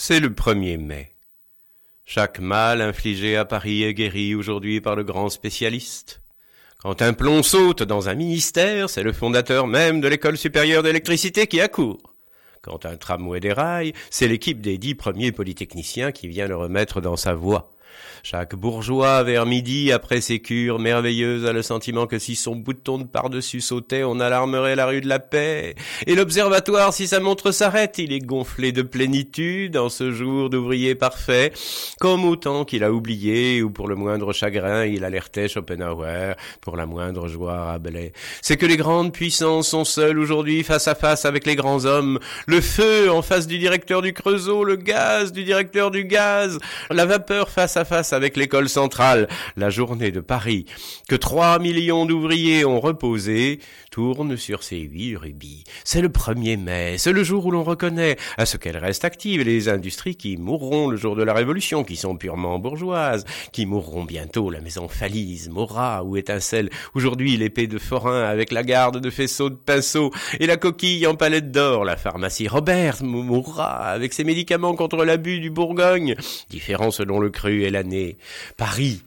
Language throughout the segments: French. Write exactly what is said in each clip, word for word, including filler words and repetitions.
C'est le premier mai. Chaque mal infligé à Paris est guéri aujourd'hui par le grand spécialiste. Quand un plomb saute dans un ministère, c'est le fondateur même de l'école supérieure d'électricité qui accourt. Quand un tramway déraille, c'est l'équipe des dix premiers polytechniciens qui vient le remettre dans sa voie. Chaque bourgeois, vers midi, après ses cures merveilleuses, a le sentiment que si son bouton de par-dessus sautait, on alarmerait la rue de la Paix. Et l'observatoire, si sa montre s'arrête, il est gonflé de plénitude en ce jour d'ouvrier parfait, comme autant qu'il a oublié, ou pour le moindre chagrin, il alertait Schopenhauer, pour la moindre joie Rabelais. C'est que les grandes puissances sont seules aujourd'hui face à face avec les grands hommes. Le feu en face du directeur du Creusot, le gaz du directeur du gaz, la vapeur face à face avec l'école centrale, la journée de Paris, que trois millions d'ouvriers ont reposé, tourne sur ses huit rubis. C'est le premier mai, c'est le jour où l'on reconnaît, à ce qu'elles restent actives, les industries qui mourront le jour de la Révolution, qui sont purement bourgeoises, qui mourront bientôt, la maison Falise, Maurras ou Étincelle, aujourd'hui l'épée de Forain avec la garde de faisceaux de pinceau et la coquille en palette d'or, la pharmacie Robert mourra avec ses médicaments contre l'abus du Bourgogne, différents selon le cru et l'année. Paris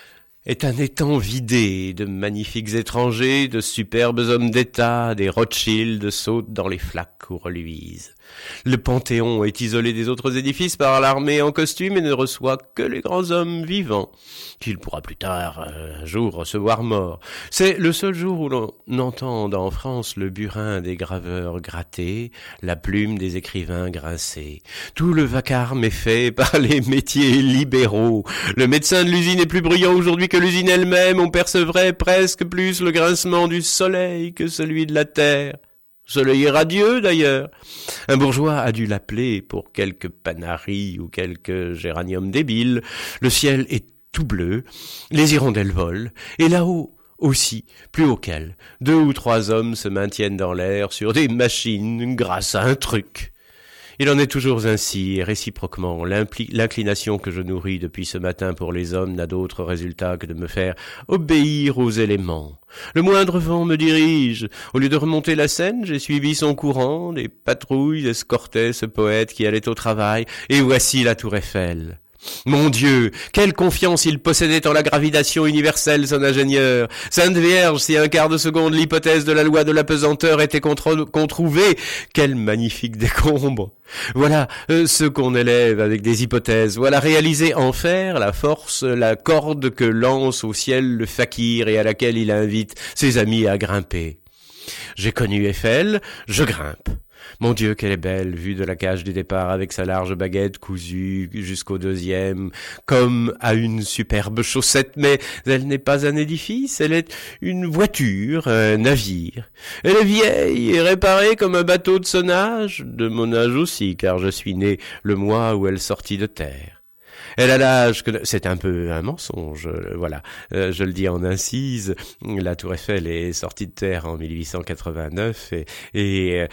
est un étang vidé de magnifiques étrangers, de superbes hommes d'État, des Rothschild sautent dans les flaques où reluisent. Le Panthéon est isolé des autres édifices par l'armée en costume et ne reçoit que les grands hommes vivants, qu'il pourra plus tard, un jour, recevoir morts. C'est le seul jour où l'on entend en France le burin des graveurs gratter, la plume des écrivains grincer. Tout le vacarme est fait par les métiers libéraux. Le médecin de l'usine est plus brillant aujourd'hui que l'usine elle-même, on percevrait presque plus le grincement du soleil que celui de la terre. Soleil est radieux, d'ailleurs. Un bourgeois a dû l'appeler pour quelques panaris ou quelques géraniums débiles. Le ciel est tout bleu, les hirondelles volent, et là-haut aussi, plus haut qu'elles, deux ou trois hommes se maintiennent dans l'air sur des machines grâce à un truc. Il en est toujours ainsi, et réciproquement, L'impli- l'inclination que je nourris depuis ce matin pour les hommes n'a d'autre résultat que de me faire obéir aux éléments. Le moindre vent me dirige. Au lieu de remonter la Seine, j'ai suivi son courant, des patrouilles escortaient ce poète qui allait au travail, et voici la tour Eiffel. Mon Dieu, quelle confiance il possédait en la gravitation universelle, son ingénieur. Sainte Vierge, si un quart de seconde l'hypothèse de la loi de l'apesanteur était contre- controuvée, quel magnifique décombre. Voilà euh, ce qu'on élève avec des hypothèses. Voilà réaliser en faire la force, la corde que lance au ciel le fakir et à laquelle il invite ses amis à grimper. J'ai connu Eiffel, je grimpe. Mon Dieu, qu'elle est belle, vue de la cage du départ avec sa large baguette cousue jusqu'au deuxième, comme à une superbe chaussette, mais elle n'est pas un édifice, elle est une voiture, un navire. Elle est vieille et réparée comme un bateau de son âge, de mon âge aussi, car je suis né le mois où elle sortit de terre. Elle a l'âge que... C'est un peu un mensonge, voilà. Euh, je le dis en incise. La Tour Eiffel est sortie de terre en mille huit cent quatre-vingt-neuf et, et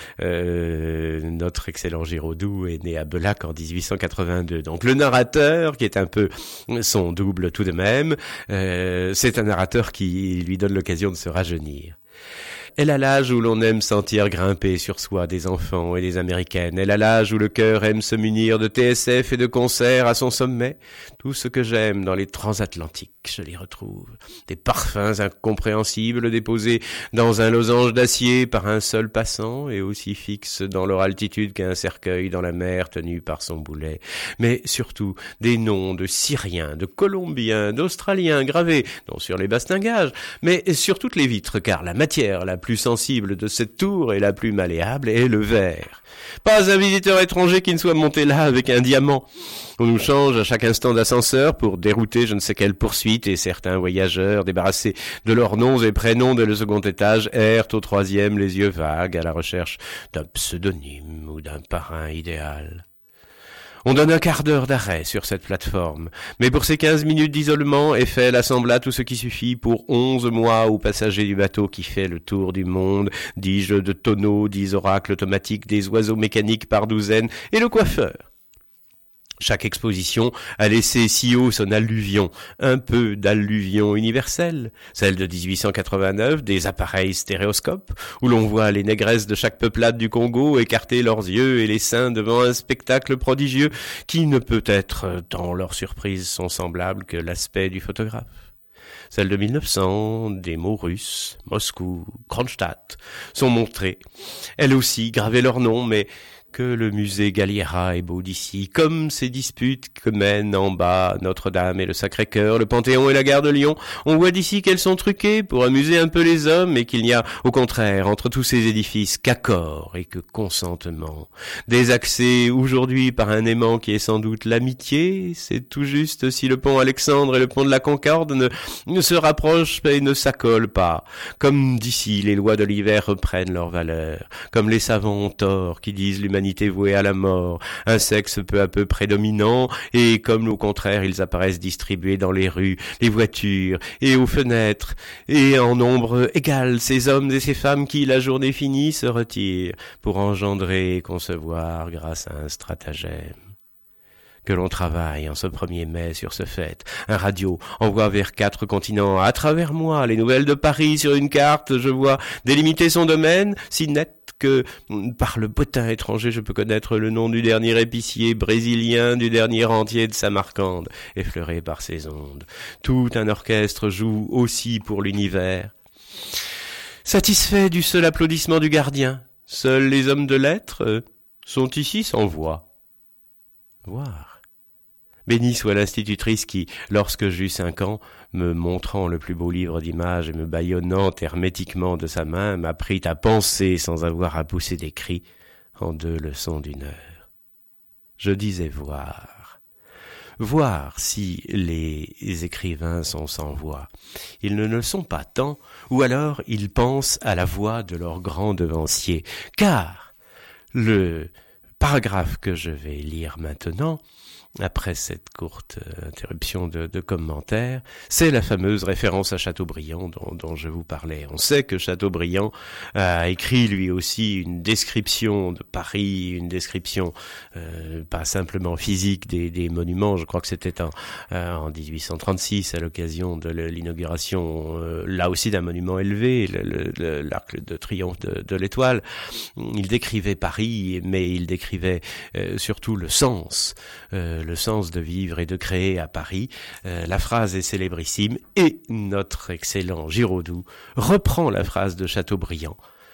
euh, notre excellent Giraudoux est né à Bellac en dix-huit cent quatre-vingt-deux. Donc le narrateur, qui est un peu son double tout de même, euh, c'est un narrateur qui lui donne l'occasion de se rajeunir. Elle a l'âge où l'on aime sentir grimper sur soi des enfants et des américaines. Elle a l'âge où le cœur aime se munir de T S F et de concerts à son sommet. Tout ce que j'aime dans les transatlantiques, je les retrouve. Des parfums incompréhensibles déposés dans un losange d'acier par un seul passant et aussi fixes dans leur altitude qu'un cercueil dans la mer tenu par son boulet. Mais surtout des noms de Syriens, de Colombiens, d'Australiens gravés, non sur les bastingages, mais sur toutes les vitres, car la matière la plus sensible de cette tour et la plus malléable est le verre. Pas un visiteur étranger qui ne soit monté là avec un diamant. On nous change à chaque instant d'ascenseur pour dérouter je ne sais quelle poursuite et certains voyageurs débarrassés de leurs noms et prénoms dès le second étage errent au troisième les yeux vagues à la recherche d'un pseudonyme ou d'un parrain idéal. On donne un quart d'heure d'arrêt sur cette plateforme, mais pour ces quinze minutes d'isolement, Eiffel assembla tout ce qui suffit pour onze mois aux passagers du bateau qui fait le tour du monde, dix jeux de tonneaux, dix oracles automatiques, des oiseaux mécaniques par douzaine, et le coiffeur. Chaque exposition a laissé si haut son alluvion, un peu d'alluvion universelle, celle de dix-huit cent quatre-vingt-neuf, des appareils stéréoscopes, où l'on voit les négresses de chaque peuplade du Congo écarter leurs yeux et les seins devant un spectacle prodigieux qui ne peut être, tant leurs surprises sont semblables, que l'aspect du photographe. Celle de mille neuf cents, des mots russes, Moscou, Kronstadt, sont montrées. Elles aussi gravaient leurs noms, mais que le musée Galliera est beau d'ici, comme ces disputes que mènent en bas Notre-Dame et le Sacré-Cœur, le Panthéon et la gare de Lyon. On voit d'ici qu'elles sont truquées pour amuser un peu les hommes et qu'il n'y a, au contraire, entre tous ces édifices, qu'accord et que consentement. Des accès aujourd'hui par un aimant qui est sans doute l'amitié, c'est tout juste si le pont Alexandre et le pont de la Concorde ne, ne se rapprochent et ne s'accolent pas. Comme d'ici, les lois de l'hiver reprennent leur valeur, comme les savants ont tort qui disent l'humanité vouée à la mort, un sexe peu à peu prédominant, et comme au contraire ils apparaissent distribués dans les rues, les voitures, et aux fenêtres, et en nombre égal, ces hommes et ces femmes qui, la journée finie, se retirent pour engendrer et concevoir grâce à un stratagème. Que l'on travaille en ce premier mai sur ce fait. Un radio envoie vers quatre continents, à travers moi, les nouvelles de Paris sur une carte, je vois délimiter son domaine, si net que par le bottin étranger je peux connaître le nom du dernier épicier brésilien, du dernier rentier de Samarcande, effleuré par ses ondes. Tout un orchestre joue aussi pour l'univers. Satisfait du seul applaudissement du gardien, seuls les hommes de lettres euh, sont ici sans voix. Voir. Bénie soit l'institutrice qui, lorsque j'eus cinq ans, me montrant le plus beau livre d'images et me bâillonnant hermétiquement de sa main, m'apprit à penser sans avoir à pousser des cris en deux leçons d'une heure. Je disais voir. Voir si les écrivains sont sans voix. Ils ne le sont pas tant, ou alors ils pensent à la voix de leur grand devancier, car le paragraphe que je vais lire maintenant, après cette courte euh, interruption de, de commentaires, c'est la fameuse référence à Chateaubriand dont, dont je vous parlais. On sait que Chateaubriand a écrit lui aussi une description de Paris, une description euh, pas simplement physique des, des monuments. Je crois que c'était en, euh, en dix-huit cent trente-six à l'occasion de l'inauguration, euh, là aussi d'un monument élevé, le, le, le, l'arc de triomphe de, de l'Étoile. Il décrivait Paris, mais il décrivait euh, surtout le sens, euh, le sens de vivre et de créer à Paris. Euh, la phrase est célébrissime et notre excellent Giraudoux reprend la phrase de Chateaubriand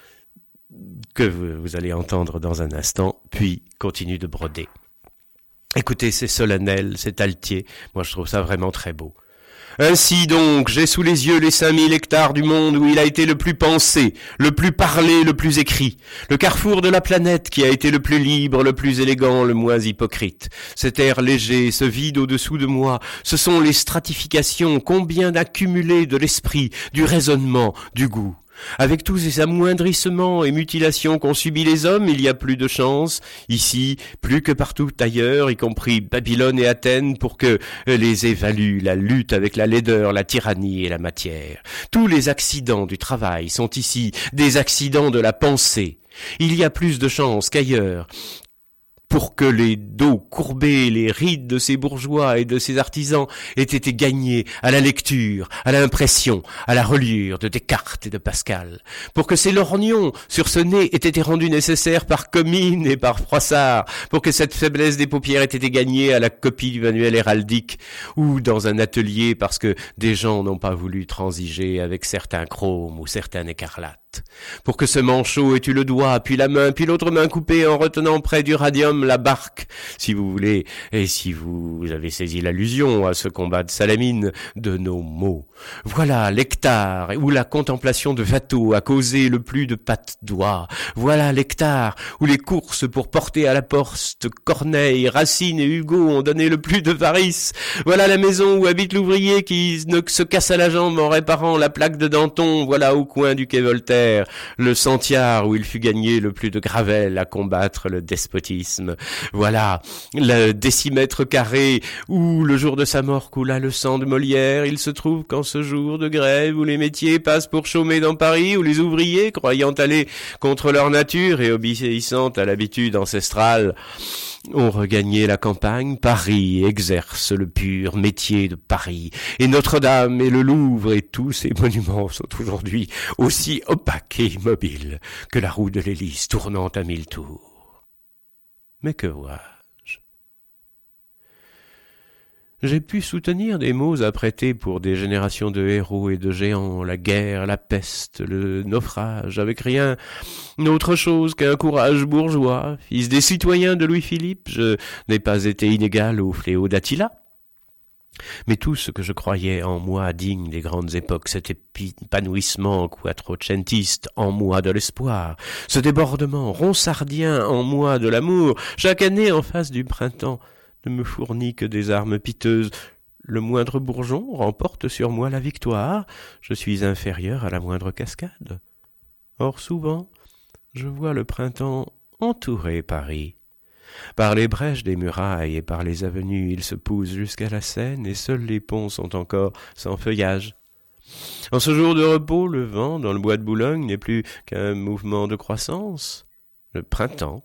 que vous, vous allez entendre dans un instant, puis continue de broder. Écoutez, c'est solennel, c'est altier. Moi, je trouve ça vraiment très beau. Ainsi donc, j'ai sous les yeux les cinq mille hectares du monde où il a été le plus pensé, le plus parlé, le plus écrit. Le carrefour de la planète qui a été le plus libre, le plus élégant, le moins hypocrite. Cet air léger, ce vide au-dessous de moi, ce sont les stratifications, combien d'accumulés de l'esprit, du raisonnement, du goût. Avec tous ces amoindrissements et mutilations qu'ont subis les hommes, il y a plus de chance, ici, plus que partout ailleurs, y compris Babylone et Athènes, pour que les évalue la lutte avec la laideur, la tyrannie et la matière. Tous les accidents du travail sont ici des accidents de la pensée. Il y a plus de chance qu'ailleurs, pour que les dos courbés, les rides de ces bourgeois et de ces artisans aient été gagnés à la lecture, à l'impression, à la reliure de Descartes et de Pascal, pour que ces lorgnons sur ce nez aient été rendus nécessaires par Comines et par Froissart, pour que cette faiblesse des paupières ait été gagnée à la copie du manuel héraldique, ou dans un atelier parce que des gens n'ont pas voulu transiger avec certains chromes ou certains écarlates. Pour que ce manchot ait eu le doigt, puis la main, puis l'autre main coupée en retenant près du radium la barque, si vous voulez, et si vous avez saisi l'allusion à ce combat de Salamine, de nos mots. Voilà l'hectare où la contemplation de Watteau a causé le plus de pattes d'oie. Voilà l'hectare où les courses pour porter à la poste Corneille, Racine et Hugo ont donné le plus de varices. Voilà la maison où habite l'ouvrier qui ne se casse à la jambe en réparant la plaque de Danton. Voilà au coin du quai Voltaire guerre, le Sentiar où il fut gagné le plus de gravelle à combattre le despotisme. Voilà, le décimètre carré où, le jour de sa mort, coula le sang de Molière. Il se trouve qu'en ce jour de grève où les métiers passent pour chômer dans Paris, où les ouvriers, croyant aller contre leur nature et obéissant à l'habitude ancestrale, ont regagné la campagne, Paris exerce le pur métier de Paris, et Notre-Dame et le Louvre et tous ces monuments sont aujourd'hui aussi opaques et immobiles que la roue de l'hélice tournant à mille tours. Mais que vois-je? J'ai pu soutenir des mots apprêtés pour des générations de héros et de géants, la guerre, la peste, le naufrage, avec rien autre chose qu'un courage bourgeois. Fils des citoyens de Louis-Philippe, je n'ai pas été inégal au fléau d'Attila. Mais tout ce que je croyais en moi digne des grandes époques, cet épanouissement quattrocentiste en moi de l'espoir, ce débordement ronsardien en moi de l'amour, chaque année en face du printemps, ne me fournit que des armes piteuses. Le moindre bourgeon remporte sur moi la victoire, je suis inférieur à la moindre cascade. Or souvent, je vois le printemps entourer Paris. Par les brèches des murailles et par les avenues, il se pousse jusqu'à la Seine, et seuls les ponts sont encore sans feuillage. En ce jour de repos, le vent dans le bois de Boulogne n'est plus qu'un mouvement de croissance. Le printemps.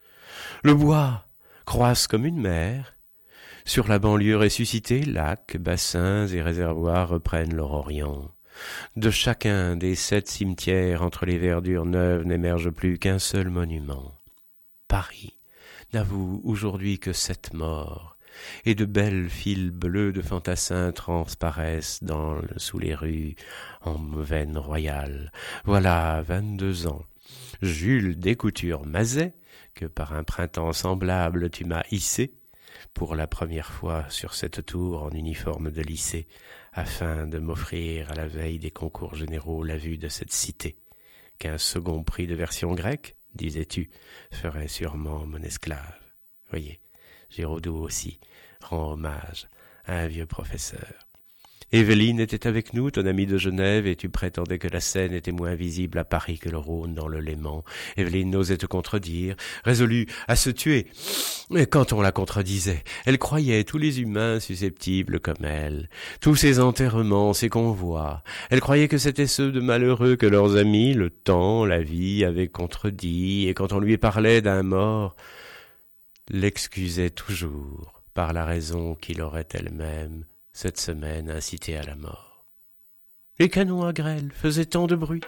Le bois croissent comme une mer. Sur la banlieue ressuscitée, lacs, bassins et réservoirs reprennent leur orient. De chacun des sept cimetières entre les verdures neuves n'émerge plus qu'un seul monument. Paris n'avoue aujourd'hui que sept morts, et de belles fils bleus de fantassins transparaissent dans, sous les rues en veine royale. Voilà vingt-deux ans. Jules Descoutures-Mazet, que par un printemps semblable tu m'as hissé, pour la première fois sur cette tour en uniforme de lycée, afin de m'offrir à la veille des concours généraux la vue de cette cité, qu'un second prix de version grecque, disais-tu, ferait sûrement mon esclave. Voyez, Giraudoux aussi rend hommage à un vieux professeur. Évelyne était avec nous, ton amie de Genève, et tu prétendais que la Seine était moins visible à Paris que le Rhône dans le Léman. Évelyne n'osait te contredire, résolue à se tuer. Mais quand on la contredisait, elle croyait tous les humains susceptibles comme elle, tous ces enterrements, ces convois. Elle croyait que c'étaient ceux de malheureux que leurs amis, le temps, la vie, avaient contredits, et quand on lui parlait d'un mort, l'excusait toujours par la raison qu'il aurait elle-même cette semaine incité à la mort. Les canons à grêle faisaient tant de bruit.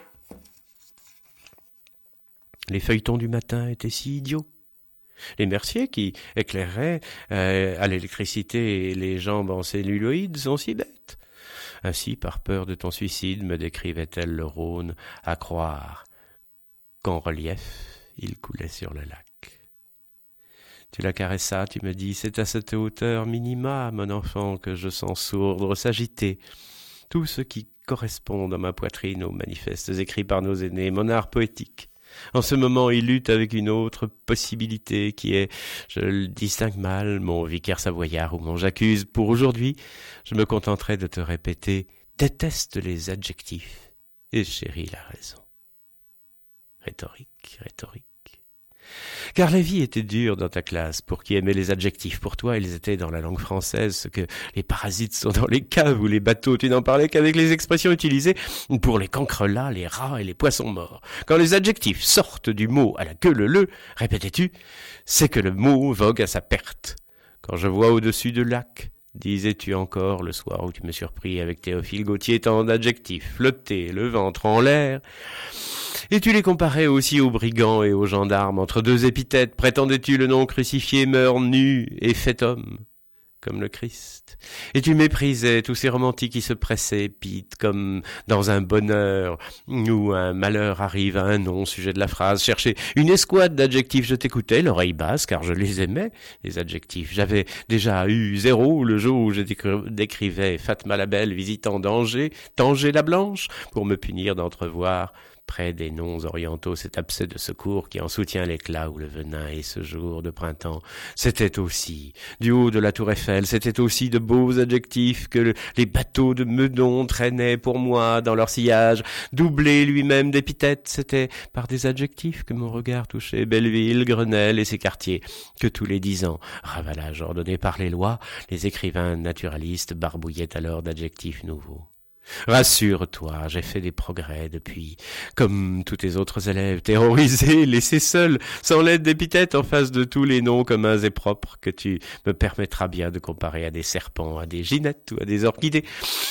Les feuilletons du matin étaient si idiots. Les Mercier qui éclairaient euh, à l'électricité les jambes en celluloïd sont si bêtes. Ainsi, par peur de ton suicide, me décrivait-elle le Rhône, à croire qu'en relief, il coulait sur le lac. Tu la caressas, tu me dis, c'est à cette hauteur minima, mon enfant, que je sens sourdre s'agiter. Tout ce qui correspond dans ma poitrine aux manifestes écrits par nos aînés, mon art poétique. En ce moment, il lutte avec une autre possibilité qui est, je le distingue mal, mon vicaire savoyard ou mon j'accuse. Pour aujourd'hui, je me contenterai de te répéter, déteste les adjectifs et chéris la raison. Rhétorique, rhétorique. Car la vie était dure dans ta classe pour qui aimait les adjectifs. Pour toi, ils étaient dans la langue française ce que les parasites sont dans les caves ou les bateaux. Tu n'en parlais qu'avec les expressions utilisées pour les cancrelats, les rats et les poissons morts. Quand les adjectifs sortent du mot à la queue leu-leu, répétais-tu, c'est que le mot vogue à sa perte. Quand je vois au-dessus de lac, disais-tu encore le soir où tu me surpris avec Théophile Gautier tant d'adjectifs flottés, le ventre en l'air. Et tu les comparais aussi aux brigands et aux gendarmes. Entre deux épithètes, prétendais-tu le nom crucifié meurt nu et fait homme, comme le Christ. Et tu méprisais tous ces romantiques qui se précipitent comme dans un bonheur où un malheur arrive à un nom, sujet de la phrase. Chercher une escouade d'adjectifs, je t'écoutais, l'oreille basse, car je les aimais, les adjectifs. J'avais déjà eu zéro le jour où je décrivais Fatma la Belle visitant Danger, Tanger la Blanche, pour me punir d'entrevoir Près des noms orientaux, cet abcès de secours qui en soutient l'éclat ou le venin, et ce jour de printemps, c'était aussi, du haut de la tour Eiffel, c'était aussi de beaux adjectifs que le, les bateaux de Meudon traînaient pour moi dans leur sillage, doublés lui-même d'épithètes, c'était par des adjectifs que mon regard touchait Belleville, Grenelle et ses quartiers, que tous les dix ans, ravalage ordonné par les lois, les écrivains naturalistes barbouillaient alors d'adjectifs nouveaux. Rassure-toi, j'ai fait des progrès depuis, comme tous tes autres élèves, terrorisés, laissés seuls, sans l'aide d'épithètes en face de tous les noms communs et propres que tu me permettras bien de comparer à des serpents, à des ginettes ou à des orchidées,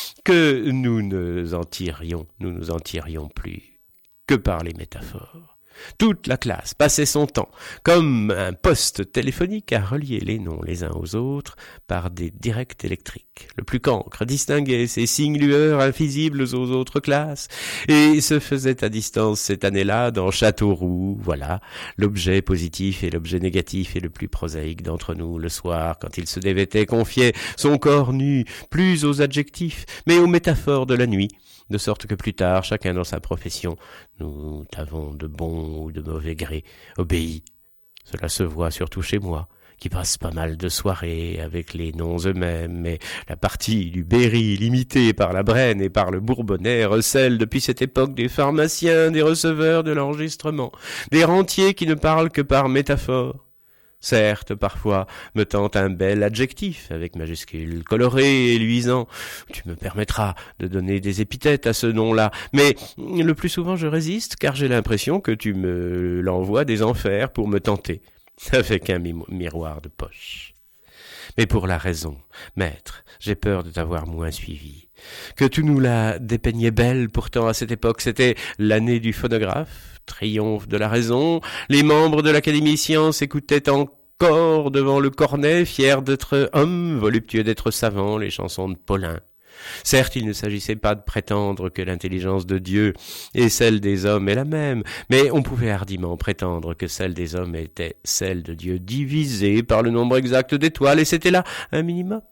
que nous ne en tirions, nous nous en tirions plus que par les métaphores. Toute la classe passait son temps, comme un poste téléphonique, à relier les noms les uns aux autres par des directs électriques. Le plus cancre distinguait ces signes lueurs invisibles aux autres classes, et se faisait à distance cette année-là dans Châteauroux. Voilà, l'objet positif et l'objet négatif et le plus prosaïque d'entre nous, le soir, quand il se dévêtait, confiait son corps nu, plus aux adjectifs, mais aux métaphores de la nuit, de sorte que plus tard, chacun dans sa profession, nous t'avons de bon ou de mauvais gré obéi. Cela se voit surtout chez moi, qui passe pas mal de soirées avec les noms eux-mêmes, mais la partie du Berry, limitée par la Brenne et par le Bourbonnais, recèle depuis cette époque des pharmaciens, des receveurs de l'enregistrement, des rentiers qui ne parlent que par métaphore. Certes, parfois, me tente un bel adjectif, avec majuscule, coloré et luisant. Tu me permettras de donner des épithètes à ce nom-là, mais le plus souvent je résiste, car j'ai l'impression que tu me l'envoies des enfers pour me tenter, avec un mi- miroir de poche. Mais pour la raison, maître, j'ai peur de t'avoir moins suivi. Que tu nous la dépeignais belle, pourtant à cette époque, c'était l'année du phonographe, triomphe de la raison, les membres de l'Académie Sciences écoutaient encore devant le cornet, fiers d'être hommes, voluptueux d'être savants, les chansons de Paulin. Certes, il ne s'agissait pas de prétendre que l'intelligence de Dieu et celle des hommes est la même, mais on pouvait hardiment prétendre que celle des hommes était celle de Dieu divisée par le nombre exact d'étoiles, et c'était là un minimum.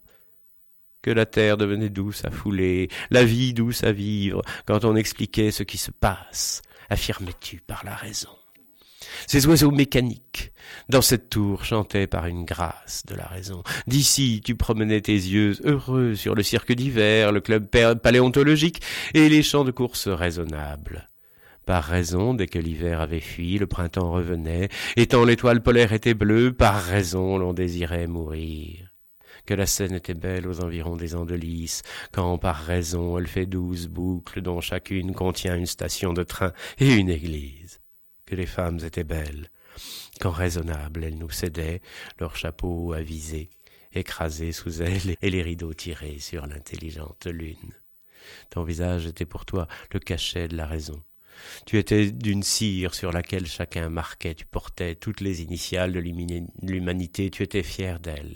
Que la terre devenait douce à fouler, la vie douce à vivre, quand on expliquait ce qui se passe, affirmais-tu par la raison. Ces oiseaux mécaniques, dans cette tour, chantaient par une grâce de la raison. D'ici, tu promenais tes yeux heureux sur le cirque d'hiver, le club paléontologique et les champs de course raisonnables. Par raison, dès que l'hiver avait fui, le printemps revenait, et tant l'étoile polaire était bleue, par raison, l'on désirait mourir. Que la scène était belle aux environs des Andelys, quand par raison elle fait douze boucles dont chacune contient une station de train et une église. Que les femmes étaient belles, quand raisonnables elles nous cédaient, leurs chapeaux avisés, écrasés sous elles et les rideaux tirés sur l'intelligente lune. Ton visage était pour toi le cachet de la raison. Tu étais d'une cire sur laquelle chacun marquait, tu portais toutes les initiales de l'humanité, tu étais fier d'elle.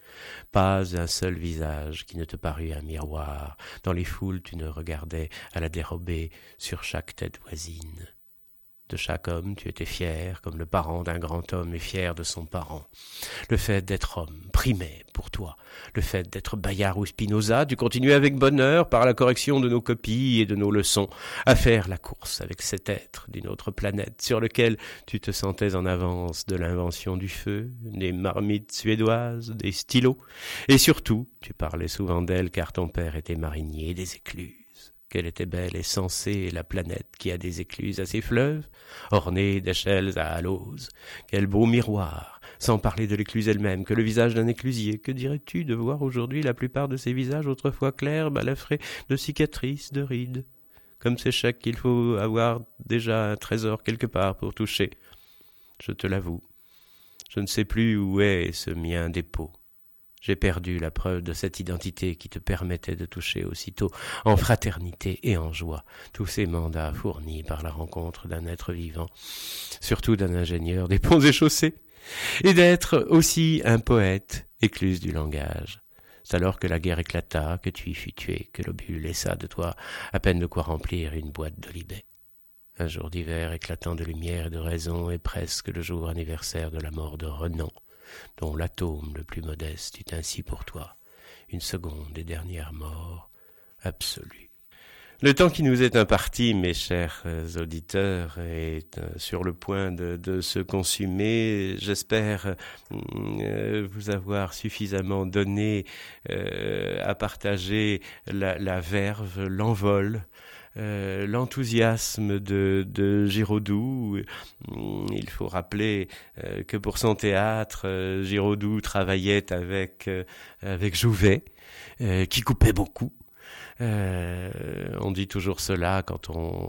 Pas un seul visage qui ne te parut un miroir. Dans les foules, tu ne regardais à la dérobée sur chaque tête voisine. De chaque homme, tu étais fier, comme le parent d'un grand homme est fier de son parent. Le fait d'être homme primait pour toi. Le fait d'être Bayard ou Spinoza, tu continuais avec bonheur, par la correction de nos copies et de nos leçons, à faire la course avec cet être d'une autre planète, sur lequel tu te sentais en avance de l'invention du feu, des marmites suédoises, des stylos, et surtout, tu parlais souvent d'elle car ton père était marinier, des écluses. Qu'elle était belle et sensée, la planète qui a des écluses à ses fleuves, ornées d'échelles à halose. Quel beau miroir, sans parler de l'écluse elle-même, que le visage d'un éclusier. Que dirais-tu de voir aujourd'hui la plupart de ces visages autrefois clairs, balafrés de cicatrices, de rides? Comme ces chèques qu'il faut avoir déjà un trésor quelque part pour toucher. Je te l'avoue, je ne sais plus où est ce mien dépôt. J'ai perdu la preuve de cette identité qui te permettait de toucher aussitôt, en fraternité et en joie, tous ces mandats fournis par la rencontre d'un être vivant, surtout d'un ingénieur des ponts et chaussées, et d'être aussi un poète, écluse du langage. C'est alors que la guerre éclata, que tu y fus tué, que l'obus laissa de toi à peine de quoi remplir une boîte d'Olibet. Un jour d'hiver éclatant de lumière et de raison, et presque le jour anniversaire de la mort de Renan, dont l'atome le plus modeste eut ainsi pour toi une seconde et dernière mort absolue. Le temps qui nous est imparti, mes chers auditeurs, est sur le point de, de se consumer. J'espère euh, vous avoir suffisamment donné euh, à partager la, la verve, l'envol, Euh, l'enthousiasme de, de Giraudoux. Il faut rappeler euh, que pour son théâtre, euh, Giraudoux travaillait avec, euh, avec Jouvet, euh, qui coupait beaucoup. Euh, on dit toujours cela quand on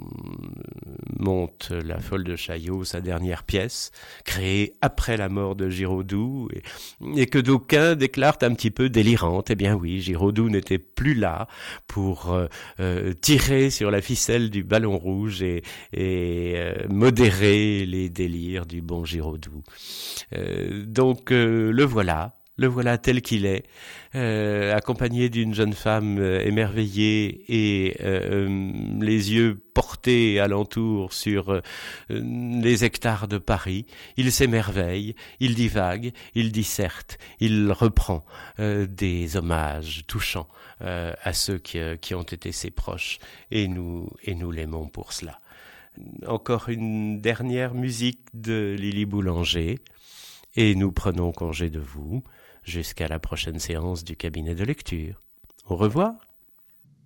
monte La Folle de Chaillot, sa dernière pièce, créée après la mort de Giraudoux, et, et que d'aucuns déclarent un petit peu délirante. Eh bien oui, Giraudoux n'était plus là pour euh, euh, tirer sur la ficelle du ballon rouge et, et euh, modérer les délires du bon Giraudoux. Euh, donc euh, le voilà. Le voilà tel qu'il est, euh, accompagné d'une jeune femme euh, émerveillée et euh, euh, les yeux portés alentour sur euh, les hectares de Paris. Il s'émerveille, il divague, il disserte, il reprend euh, des hommages touchants euh, à ceux qui, euh, qui ont été ses proches, et nous, et nous l'aimons pour cela. Encore une dernière musique de Lily Boulanger, et nous prenons congé de vous jusqu'à la prochaine séance du cabinet de lecture. Au revoir.